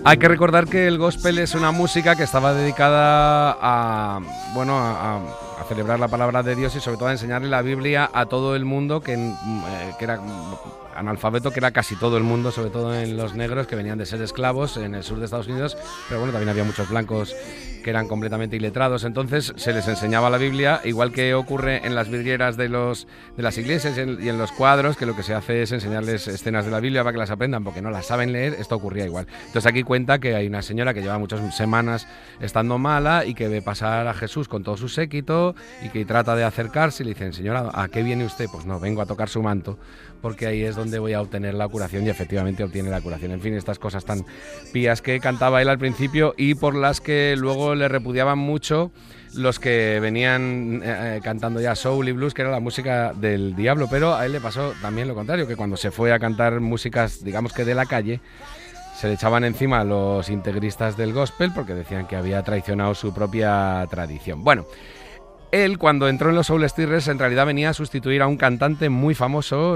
Hay que recordar que el gospel es una música que estaba dedicada a celebrar la palabra de Dios y sobre todo a enseñarle la Biblia a todo el mundo que era analfabeto, que era casi todo el mundo, sobre todo en los negros que venían de ser esclavos en el sur de Estados Unidos, pero bueno, también había muchos blancos que eran completamente iletrados. Entonces se les enseñaba la Biblia, igual que ocurre en las vidrieras de las iglesias y en los cuadros, que lo que se hace es enseñarles escenas de la Biblia para que las aprendan, porque no las saben leer. Esto ocurría igual. Entonces aquí cuenta que hay una señora que lleva muchas semanas estando mala y que ve pasar a Jesús con todo su séquito y que trata de acercarse y le dicen: señora, ¿a qué viene usted? Pues no, vengo a tocar su manto, porque ahí es donde voy a obtener la curación, y efectivamente obtiene la curación. En fin, estas cosas tan pías que cantaba él al principio y por las que luego le repudiaban mucho los que venían cantando ya soul y blues, que era la música del diablo. Pero a él le pasó también lo contrario, que cuando se fue a cantar músicas, digamos que de la calle, se le echaban encima a los integristas del gospel porque decían que había traicionado su propia tradición. Bueno, él, cuando entró en los Soul Stirrers, en realidad venía a sustituir a un cantante muy famoso